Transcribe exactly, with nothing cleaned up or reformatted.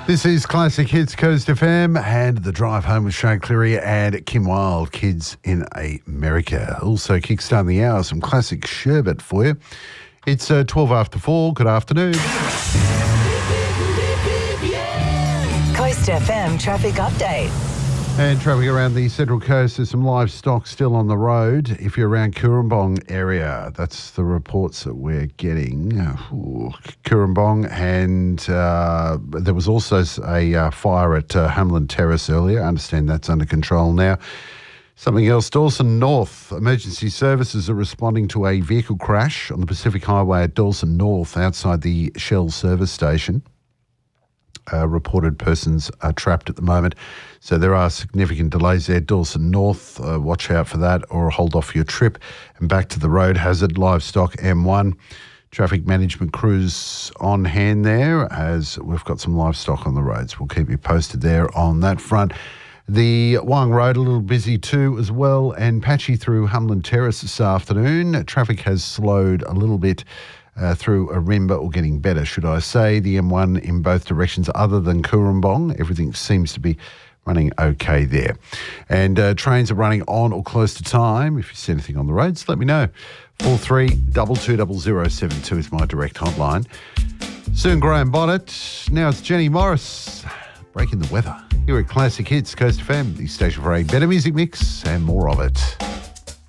This is Classic Hits Coast F M and The Drive Home with Shane Cleary and Kim Wilde, Kids in America. Also kickstarting the hour, some classic sherbet for you. It's uh, twelve after four. Good afternoon. Coast F M traffic update. And traffic around the Central Coast, there's some livestock still on the road. If you're around Cooranbong area, that's the reports that we're getting. Ooh, Cooranbong, and uh, there was also a uh, fire at uh, Hamlin Terrace earlier. I understand that's under control now. Something else, Dawson North. Emergency services are responding to a vehicle crash on the Pacific Highway at Dawson North outside the Shell service station. Uh, reported persons are trapped at the moment. So there are significant delays there. Dawson North, uh, watch out for that or hold off your trip. And back to the road hazard, livestock M one. Traffic management crews on hand there as we've got some livestock on the roads. We'll keep you posted there on that front. The Wyong Road a little busy too as well, and patchy through Hamlin Terrace this afternoon. Traffic has slowed a little bit Uh, through Arimba, or getting better, should I say. The M one in both directions other than Cooranbong. Everything seems to be running okay there. And uh, trains are running on or close to time. If you see anything on the roads, let me know. four three two two zero zero seven two is my direct hotline. Soon Graham Bonnet. Now it's Jenny Morris. Breaking the weather. Here at Classic Hits, Coast F M, the station for a better music mix and more of it.